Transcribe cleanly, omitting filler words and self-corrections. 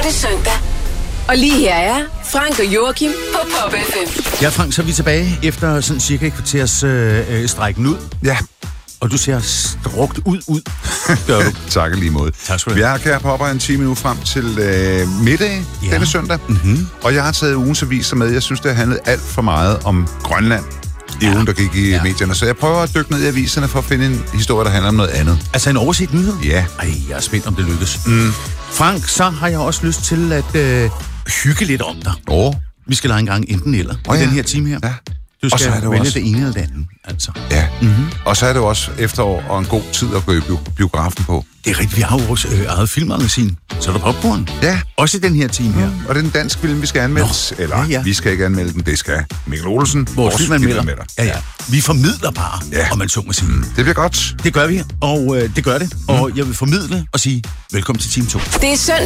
det søndag. Og lige her er Frank og Joachim på Pop FM. Ja, Frank, så er vi tilbage efter sådan cirka et kvarters strækken ud. Ja. Og du ser strukt ud. Gør du. Tak lige måde. Tak skal du Vi have. er her på en time nu frem til middag denne søndag. Mm-hmm. Og jeg har taget ugens aviser med. Jeg synes, det har handlet alt for meget om Grønland i ugen, der gik i medierne. Så jeg prøver at dykke ned i aviserne for at finde en historie, der handler om noget andet. Altså en oversigt nyhed? Ja. Ej, jeg er spændt, om det lykkes. Frank, så har jeg også lyst til at hygge lidt om dig. Vi skal lege en gang enten eller i den her time her. Ja. Du Og så skal er det vælge også det ene eller det andet, altså. Ja. Mm-hmm. Og så er det jo også efterår og en god tid at gå i biografen på. Det er rigtigt, vi har jo vores eget filmmagasin. Så er der popcorn. Ja. Også i den her time her. Og det er en dansk film, vi skal anmelde. Eller vi skal ikke anmelde den, det skal Mikkel Olsen, vores filmanmelder. Ja. Vi formidler bare, om man så må sige. Det bliver godt. Det gør vi, og det gør det. Og jeg vil formidle og sige velkommen til time 2. Det er søndag